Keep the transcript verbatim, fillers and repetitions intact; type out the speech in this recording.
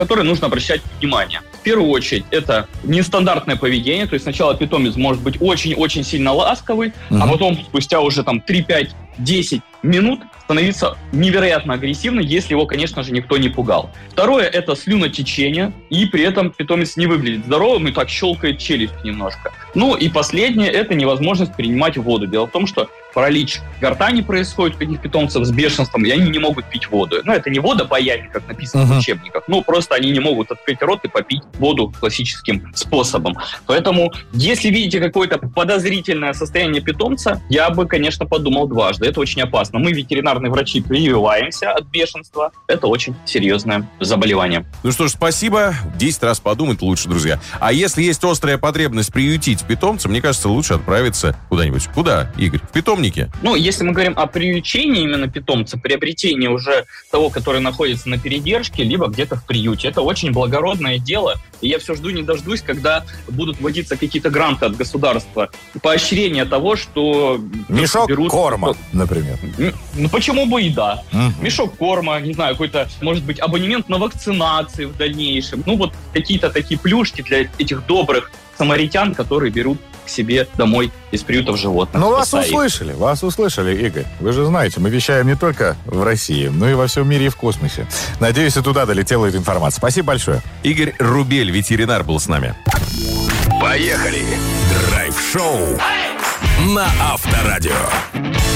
которые нужно обращать внимание. В первую очередь, это нестандартное поведение, то есть сначала питомец может быть очень-очень сильно ласковый, угу. а потом спустя уже там три, пять, десять минут становиться невероятно агрессивным, если его, конечно же, никто не пугал. Второе – это слюнотечение, и при этом питомец не выглядит здоровым и так щелкает челюсть немножко. Ну и последнее – это невозможность принимать воду. Дело в том, что паралич гортани происходит у таких питомцев с бешенством, и они не могут пить воду. Но это не водопаяние, как написано uh-huh. в учебниках, ну просто они не могут открыть рот и попить воду классическим способом. Поэтому, если видите какое-то подозрительное состояние питомца, я бы, конечно, подумал дважды. Это очень опасно. Мы, ветеринарные врачи, прививаемся от бешенства. Это очень серьезное заболевание. Ну что ж, спасибо. десять раз подумать лучше, друзья. А если есть острая потребность приютить питомца, мне кажется, лучше отправиться куда-нибудь. Куда, Игорь? В питомнике? Ну, если мы говорим о приучении именно питомца, приобретении уже того, который находится на передержке, либо где-то в приюте. Это очень благородное дело. И я все жду не дождусь, когда будут вводиться какие-то гранты от государства. Поощрение того, что... Мешок берут... корма, например. Ну, почему бы и да. Uh-huh. Мешок корма, не знаю, какой-то, может быть, абонемент на вакцинации в дальнейшем. Ну, вот какие-то такие плюшки для этих добрых самаритян, которые берут к себе домой из приютов животных. Ну, вас услышали, вас услышали, Игорь. Вы же знаете, мы вещаем не только в России, но и во всем мире и в космосе. Надеюсь, и туда долетела эта информация. Спасибо большое. Игорь Рубель, ветеринар, был с нами. Поехали! Драйв-шоу на Авторадио.